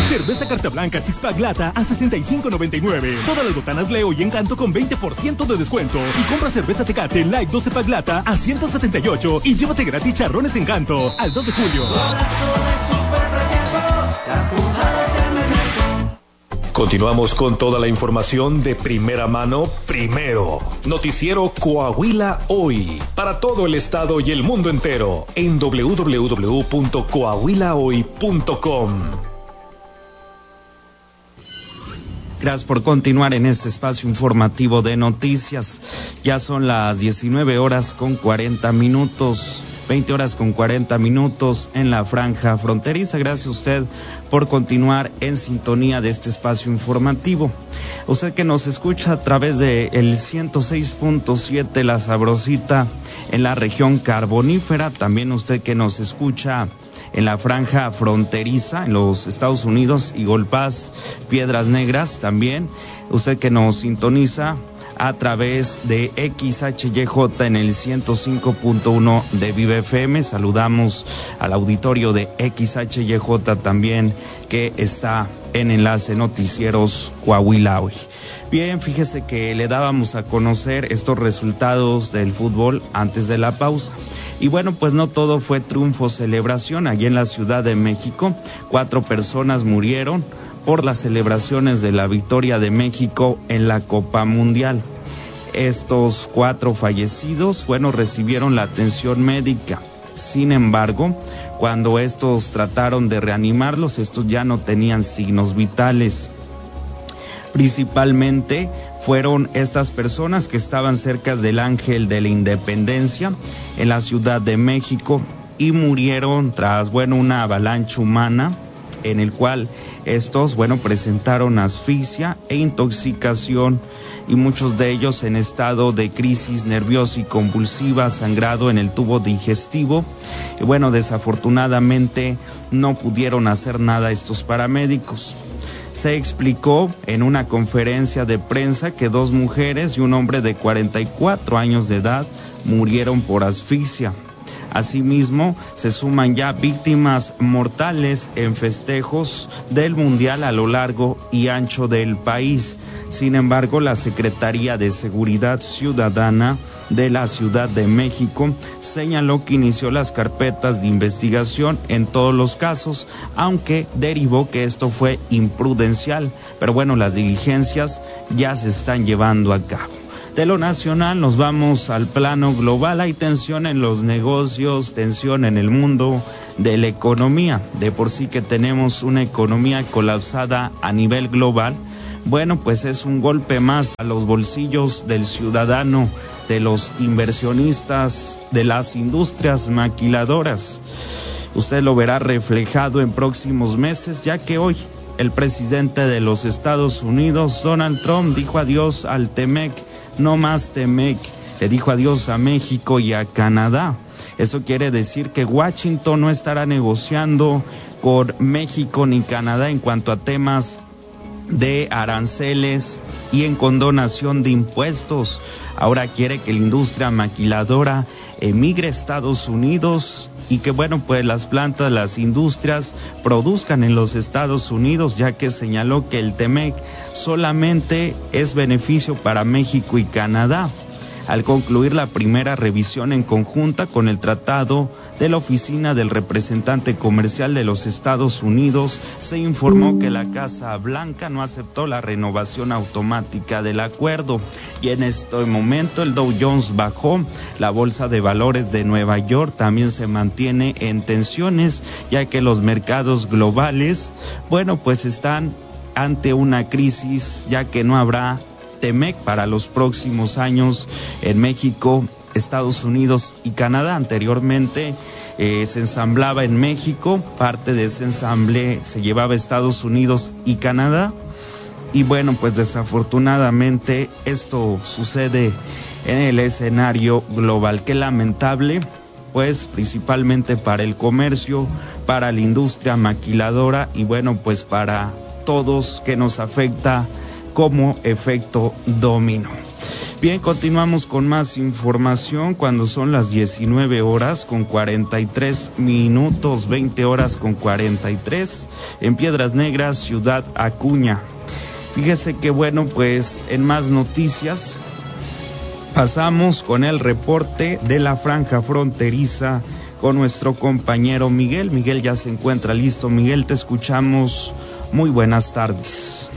Cerveza Carta Blanca Six Pack Lata a $65.99. Todas las botanas Leo y Encanto con 20% de descuento. Y compra cerveza Tecate Light 12 Pack Lata a $178 y llévate gratis charrones Encanto al 2 de julio. Continuamos con toda la información de primera mano, primero. Noticiero Coahuila Hoy, para todo el estado y el mundo entero, en www.coahuilahoy.com. Gracias por continuar en este espacio informativo de noticias. Ya son las 19 horas con 40 minutos. 20 horas con 40 minutos en la franja fronteriza. Gracias a usted por continuar en sintonía de este espacio informativo. Usted que nos escucha a través de el 106.7 La Sabrosita en la región carbonífera, también usted que nos escucha en la franja fronteriza en los Estados Unidos, Eagle Pass, Piedras Negras, también usted que nos sintoniza a través de XHYJ en el 105.1 de Vive FM. Saludamos al auditorio de XHYJ también, que está en Enlace Noticieros Coahuila Hoy. Bien, fíjese que le dábamos a conocer estos resultados del fútbol antes de la pausa. Y bueno, pues no todo fue triunfo, celebración. Allí en la Ciudad de México, 4 personas murieron por las celebraciones de la victoria de México en la Copa Mundial. Estos 4 fallecidos, recibieron la atención médica. Sin embargo, cuando estos trataron de reanimarlos, estos ya no tenían signos vitales. Principalmente fueron estas personas que estaban cerca del Ángel de la Independencia en la Ciudad de México y murieron tras, una avalancha humana en el cual estos, presentaron asfixia e intoxicación, y muchos de ellos en estado de crisis nerviosa y convulsiva, sangrado en el tubo digestivo. Y desafortunadamente no pudieron hacer nada estos paramédicos. Se explicó en una conferencia de prensa que 2 mujeres y un hombre de 44 años de edad murieron por asfixia. Asimismo, se suman ya víctimas mortales en festejos del Mundial a lo largo y ancho del país. Sin embargo, la Secretaría de Seguridad Ciudadana de la Ciudad de México señaló que inició las carpetas de investigación en todos los casos, aunque derivó que esto fue imprudencial. Pero las diligencias ya se están llevando a cabo. De lo nacional nos vamos al plano global. Hay tensión en los negocios, tensión en el mundo de la economía. De por sí que tenemos una economía colapsada a nivel global. Pues es un golpe más a los bolsillos del ciudadano, de los inversionistas, de las industrias maquiladoras. Usted lo verá reflejado en próximos meses, ya que hoy el presidente de los Estados Unidos, Donald Trump, dijo adiós al TEMEC. No más TEMEC, le dijo adiós a México y a Canadá. Eso quiere decir que Washington no estará negociando con México ni Canadá en cuanto a temas de aranceles y en condonación de impuestos. Ahora quiere que la industria maquiladora emigre a Estados Unidos y que las plantas, las industrias produzcan en los Estados Unidos, ya que señaló que el TEMEC solamente es beneficio para México y Canadá. Al concluir la primera revisión en conjunta con el tratado de la Oficina del Representante Comercial de los Estados Unidos, se informó que la Casa Blanca no aceptó la renovación automática del acuerdo. Y en este momento el Dow Jones bajó. La Bolsa de Valores de Nueva York también se mantiene en tensiones, ya que los mercados globales, están ante una crisis, ya que no habrá TEMEC para los próximos años en México, Estados Unidos y Canadá. Anteriormente se ensamblaba en México, parte de ese ensamble se llevaba a Estados Unidos y Canadá, y desafortunadamente esto sucede en el escenario global. Qué lamentable, principalmente para el comercio, para la industria maquiladora y para todos, que nos afecta como efecto dominó. Bien, continuamos con más información cuando son las 19 horas con 43 minutos, 20 horas con 43, en Piedras Negras, Ciudad Acuña. Fíjese que bueno, pues en más noticias pasamos con el reporte de la franja fronteriza con nuestro compañero Miguel. Miguel ya se encuentra listo. Miguel, te escuchamos. Muy buenas tardes.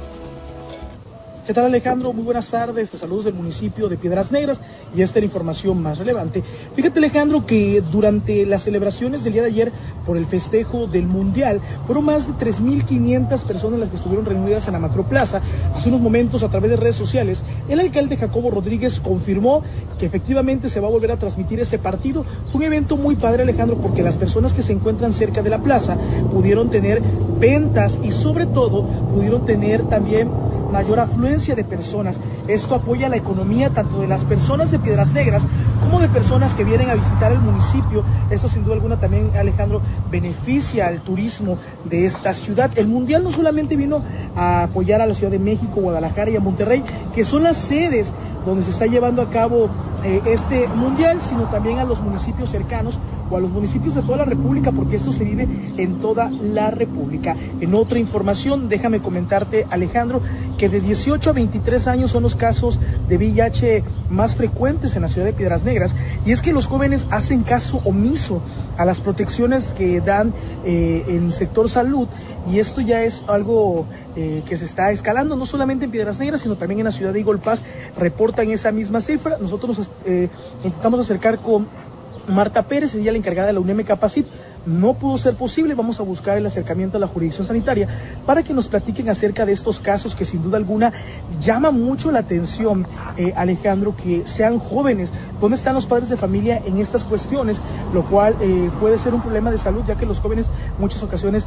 ¿Qué tal, Alejandro? Muy buenas tardes, saludos del municipio de Piedras Negras y esta es la información más relevante. Fíjate, Alejandro, que durante las celebraciones del día de ayer por el festejo del Mundial fueron más de 3.500 personas las que estuvieron reunidas en la Macroplaza. Hace unos momentos, a través de redes sociales, el alcalde Jacobo Rodríguez confirmó que efectivamente se va a volver a transmitir este partido. Fue un evento muy padre, Alejandro, porque las personas que se encuentran cerca de la plaza pudieron tener ventas y sobre todo pudieron tener también mayor afluencia de personas. Esto apoya la economía tanto de las personas de Piedras Negras como de personas que vienen a visitar el municipio. Esto sin duda alguna también, Alejandro, beneficia al turismo de esta ciudad. El Mundial no solamente vino a apoyar a la Ciudad de México, Guadalajara y a Monterrey, que son las sedes donde se está llevando a cabo este Mundial, sino también a los municipios cercanos o a los municipios de toda la República, porque esto se vive en toda la República. En otra información, déjame comentarte, Alejandro, que de 18 a 23 años son los casos de VIH más frecuentes en la ciudad de Piedras Negras, y es que los jóvenes hacen caso omiso a las protecciones que dan en el sector salud, y esto ya es algo que se está escalando, no solamente en Piedras Negras, sino también en la ciudad de Eagle Pass, reportan esa misma cifra. Nosotros nos intentamos acercar con Marta Pérez, ella la encargada de la UNEM Capacit. No pudo ser posible, vamos a buscar el acercamiento a la jurisdicción sanitaria para que nos platiquen acerca de estos casos que sin duda alguna llama mucho la atención, Alejandro, que sean jóvenes. ¿Dónde están los padres de familia en estas cuestiones? Lo cual puede ser un problema de salud, ya que los jóvenes muchas ocasiones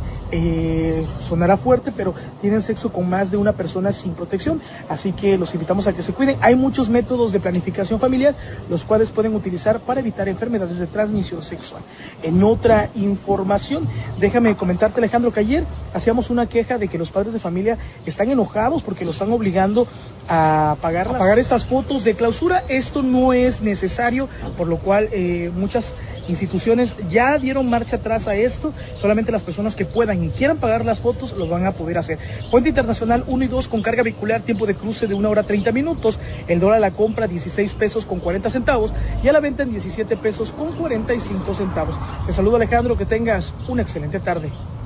sonará fuerte, pero tienen sexo con más de una persona sin protección, así que los invitamos a que se cuiden. Hay muchos métodos de planificación familiar, los cuales pueden utilizar para evitar enfermedades de transmisión sexual. En otra información, déjame comentarte, Alejandro, que ayer hacíamos una queja de que los padres de familia están enojados porque los están obligando a pagar estas fotos de clausura. Esto no es necesario, por lo cual muchas instituciones ya dieron marcha atrás a esto. Solamente las personas que puedan y quieran pagar las fotos lo van a poder hacer. Puente Internacional 1 y 2 con carga vehicular, tiempo de cruce de 1 hora 30 minutos, el dólar a la compra 16 pesos con 40 centavos y a la venta en 17 pesos con 45 centavos. Te saludo, Alejandro, que tengas una excelente tarde.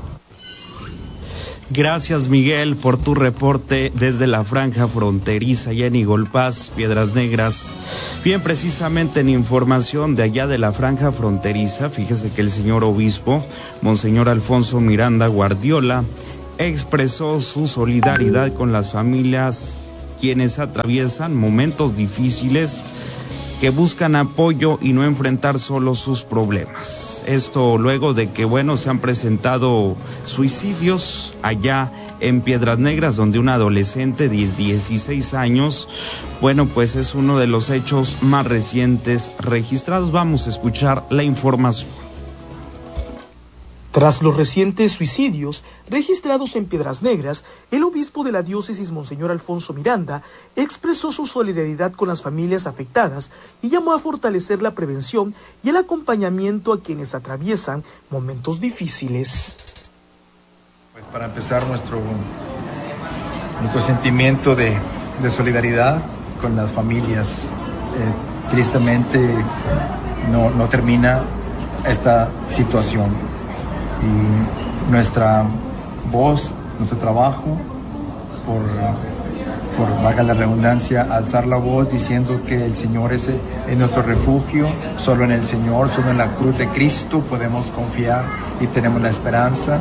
Gracias, Miguel, por tu reporte desde la franja fronteriza y en Eagle Pass, Piedras Negras. Bien, precisamente en información de allá de la franja fronteriza, fíjese que el señor obispo, Monseñor Alfonso Miranda Guardiola, expresó su solidaridad con las familias quienes atraviesan momentos difíciles, que buscan apoyo y no enfrentar solo sus problemas. Esto luego de que, bueno, se han presentado suicidios allá en Piedras Negras, donde un adolescente de 16 años, bueno, pues es uno de los hechos más recientes registrados. Vamos a escuchar la información. Tras los recientes suicidios registrados en Piedras Negras, el obispo de la diócesis, Monseñor Alfonso Miranda, expresó su solidaridad con las familias afectadas y llamó a fortalecer la prevención y el acompañamiento a quienes atraviesan momentos difíciles. Pues para empezar, nuestro sentimiento de solidaridad con las familias. Tristemente no termina esta situación. Y nuestra voz, nuestro trabajo, por valga la redundancia, alzar la voz diciendo que el Señor es nuestro refugio, solo en el Señor, solo en la cruz de Cristo podemos confiar y tenemos la esperanza.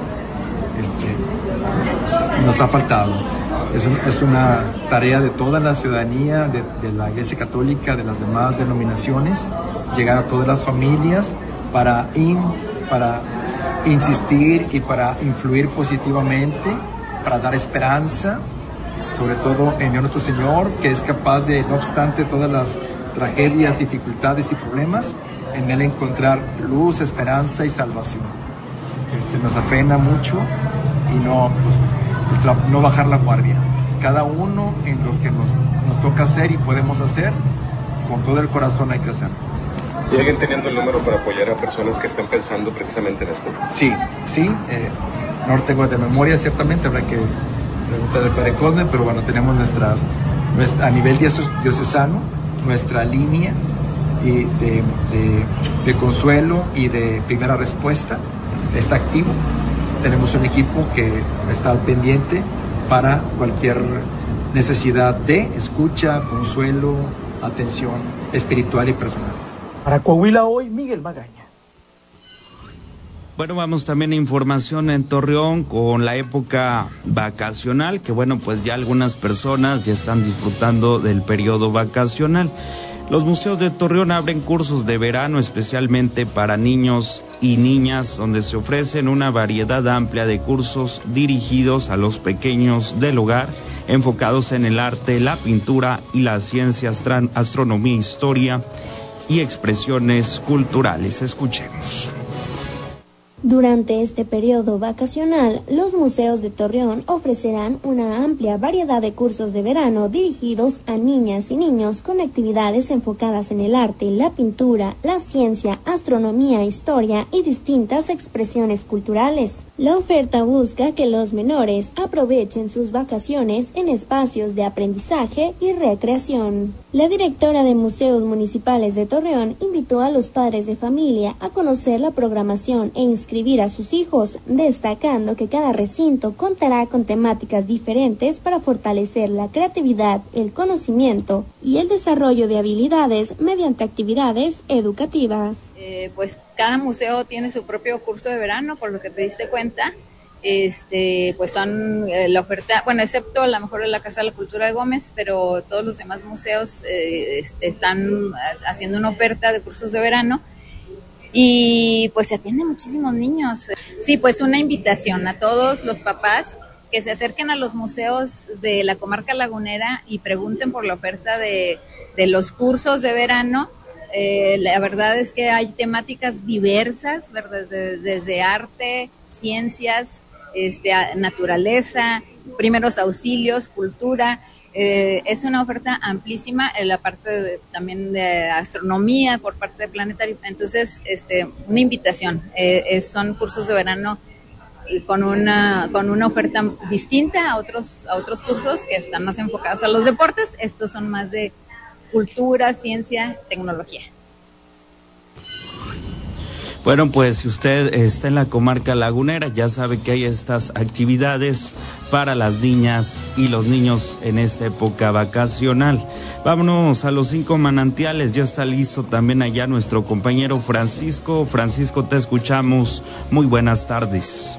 Nos ha faltado. Es una tarea de toda la ciudadanía, de la Iglesia Católica, de las demás denominaciones, llegar a todas las familias para insistir y para influir positivamente, para dar esperanza, sobre todo en Dios nuestro Señor, que es capaz de, no obstante todas las tragedias, dificultades y problemas, en Él encontrar luz, esperanza y salvación. Nos apena mucho y no bajar la guardia. cada uno en lo que nos toca hacer y podemos hacer, con todo el corazón hay que hacerlo. ¿Y alguien teniendo el número para apoyar a personas que están pensando precisamente en esto? Sí, no lo tengo de memoria, ciertamente habrá que preguntar al Padre Cosme, pero bueno, tenemos a nivel diocesano, nuestra línea de consuelo y de primera respuesta está activo. Tenemos un equipo que está al pendiente para cualquier necesidad de escucha, consuelo, atención espiritual y personal. Para Coahuila Hoy, Miguel Magaña. Bueno, vamos también a información en Torreón con la época vacacional, que bueno, pues ya algunas personas ya están disfrutando del periodo vacacional. Los museos de Torreón abren cursos de verano especialmente para niños y niñas, donde se ofrecen una variedad amplia de cursos dirigidos a los pequeños del hogar, enfocados en el arte, la pintura y la ciencia, astronomía, historia y expresiones culturales. Escuchemos. Durante este periodo vacacional, los museos de Torreón ofrecerán una amplia variedad de cursos de verano dirigidos a niñas y niños con actividades enfocadas en el arte, la pintura, la ciencia, astronomía, historia y distintas expresiones culturales. La oferta busca que los menores aprovechen sus vacaciones en espacios de aprendizaje y recreación. La directora de Museos Municipales de Torreón invitó a los padres de familia a conocer la programación e inscribir a sus hijos, destacando que cada recinto contará con temáticas diferentes para fortalecer la creatividad, el conocimiento y el desarrollo de habilidades mediante actividades educativas. Pues cada museo tiene su propio curso de verano, por lo que te diste cuenta. Pues son la oferta, bueno, excepto a lo mejor en la Casa de la Cultura de Gómez, pero todos los demás museos están haciendo una oferta de cursos de verano y pues se atienden muchísimos niños. Sí, pues una invitación a todos los papás que se acerquen a los museos de la comarca lagunera y pregunten por la oferta de los cursos de verano. La verdad es que hay temáticas diversas, ¿verdad? Desde arte, ciencias, naturaleza, primeros auxilios, cultura. Es una oferta amplísima en la parte también de astronomía por parte de Planetario. Entonces, una invitación. Son cursos de verano con una oferta distinta a otros cursos que están más enfocados a los deportes. Estos son más de cultura, ciencia, tecnología. Bueno, pues si usted está en la comarca lagunera, ya sabe que hay estas actividades para las niñas y los niños en esta época vacacional. Vámonos a los 5 manantiales, ya está listo también allá nuestro compañero Francisco. Francisco, te escuchamos. Muy buenas tardes.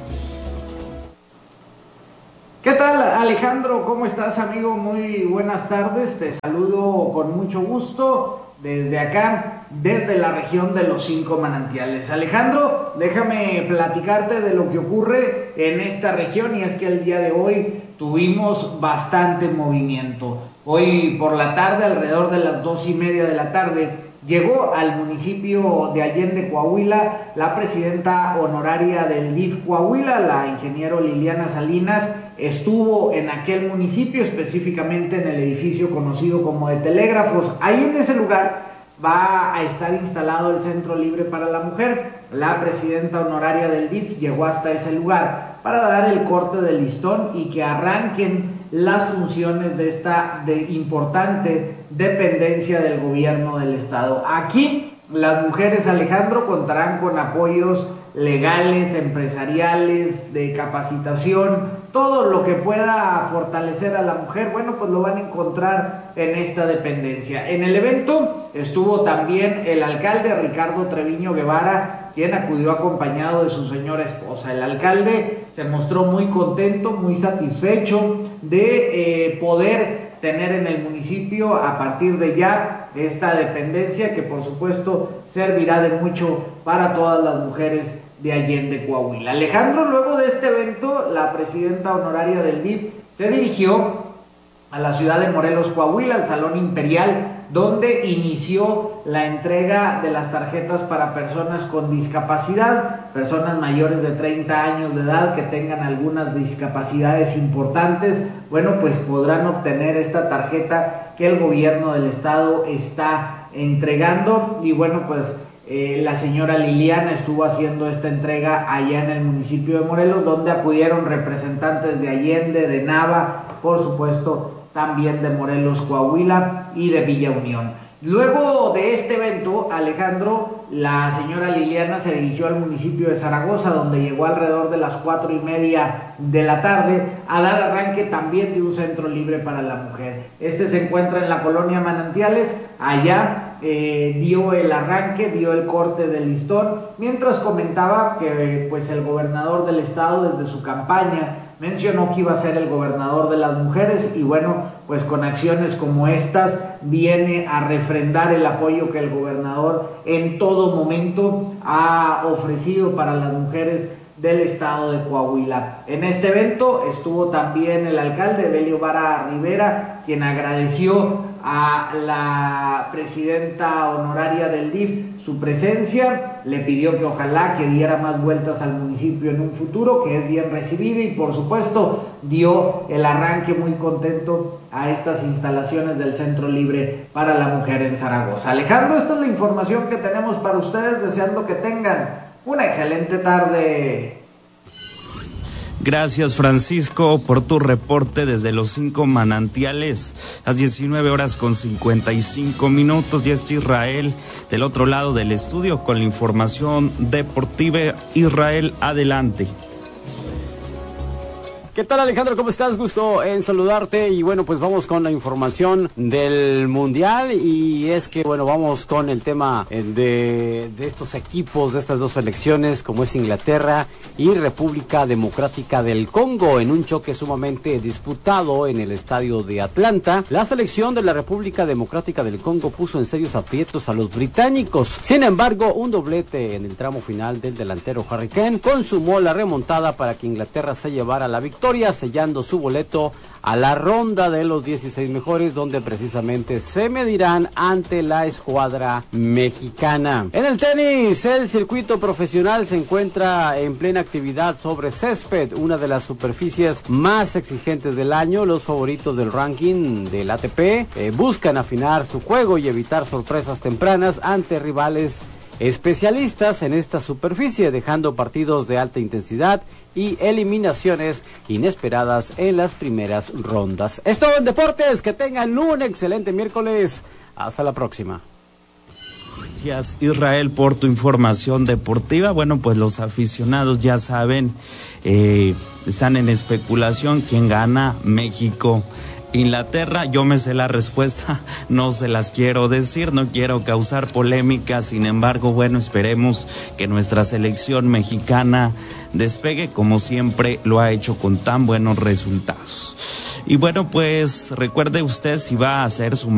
¿Qué tal, Alejandro? ¿Cómo estás, amigo? Muy buenas tardes. Te saludo con mucho gusto desde acá, desde la región de los 5 manantiales. Alejandro, déjame platicarte de lo que ocurre en esta región, y es que el día de hoy tuvimos bastante movimiento. Hoy por la tarde, alrededor de las 2:30 de la tarde, llegó al municipio de Allende, Coahuila, la presidenta honoraria del DIF Coahuila, la ingeniero Liliana Salinas. Estuvo en aquel municipio, específicamente en el edificio conocido como de Telégrafos. Ahí en ese lugar va a estar instalado el Centro Libre para la Mujer. La presidenta honoraria del DIF llegó hasta ese lugar para dar el corte del listón y que arranquen las funciones de esta importante dependencia del gobierno del estado. Aquí las mujeres, Alejandro, contarán con apoyos legales, empresariales, de capacitación, todo lo que pueda fortalecer a la mujer, bueno, pues lo van a encontrar en esta dependencia. En el evento estuvo también el alcalde Ricardo Treviño Guevara, quien acudió acompañado de su señora esposa. El alcalde se mostró muy contento, muy satisfecho de poder tener en el municipio a partir de ya esta dependencia, que por supuesto servirá de mucho para todas las mujeres de Allende, Coahuila. Alejandro, luego de este evento, la presidenta honoraria del DIF se dirigió a la ciudad de Morelos, Coahuila, al Salón Imperial, donde inició la entrega de las tarjetas para personas con discapacidad, personas mayores de 30 años de edad que tengan algunas discapacidades importantes. Bueno, pues podrán obtener esta tarjeta que el gobierno del estado está entregando. Y bueno, pues la señora Liliana estuvo haciendo esta entrega allá en el municipio de Morelos, donde acudieron representantes de Allende, de Nava, por supuesto también de Morelos, Coahuila y de Villa Unión. Luego de este evento, Alejandro, la señora Liliana se dirigió al municipio de Zaragoza, donde llegó alrededor de las 4:30 de la tarde a dar arranque también de un centro libre para la mujer. Este se encuentra en la colonia Manantiales. Allá dio el arranque, dio el corte del listón, mientras comentaba que pues el gobernador del estado desde su campaña mencionó que iba a ser el gobernador de las mujeres, y bueno, pues con acciones como estas viene a refrendar el apoyo que el gobernador en todo momento ha ofrecido para las mujeres del estado de Coahuila. En este evento estuvo también el alcalde Evelio Vara Rivera, quien agradeció a la presidenta honoraria del DIF su presencia, le pidió que ojalá que diera más vueltas al municipio en un futuro, que es bien recibido, y por supuesto dio el arranque muy contento a estas instalaciones del Centro Libre para la Mujer en Zaragoza. Alejandro, esta es la información que tenemos para ustedes, deseando que tengan una excelente tarde. Gracias, Francisco, por tu reporte desde los 5 manantiales. Las 19:55. Ya está Israel del otro lado del estudio con la información deportiva. Israel, adelante. ¿Qué tal, Alejandro? ¿Cómo estás? Gusto en saludarte. Y bueno, pues vamos con la información del Mundial. Y es que, bueno, vamos con el tema de estos equipos, de estas dos selecciones, como es Inglaterra y República Democrática del Congo, en un choque sumamente disputado en el estadio de Atlanta. La selección de la República Democrática del Congo puso en serios aprietos a los británicos. Sin embargo, un doblete en el tramo final del delantero Harry Kane consumó la remontada para que Inglaterra se llevara la victoria, sellando su boleto a la ronda de los 16 mejores, donde precisamente se medirán ante la escuadra mexicana. En el tenis, el circuito profesional se encuentra en plena actividad sobre césped, una de las superficies más exigentes del año. Los favoritos del ranking del ATP buscan afinar su juego y evitar sorpresas tempranas ante rivales especialistas en esta superficie, dejando partidos de alta intensidad y eliminaciones inesperadas en las primeras rondas. Es todo en deportes, que tengan un excelente miércoles, hasta la próxima. Gracias, Israel, por tu información deportiva. Bueno, pues los aficionados ya saben, están en especulación quién gana, México, Inglaterra. Yo me sé la respuesta, no se las quiero decir, no quiero causar polémica. Sin embargo, bueno, esperemos que nuestra selección mexicana despegue, como siempre lo ha hecho con tan buenos resultados. Y bueno, pues recuerde usted, si va a hacer su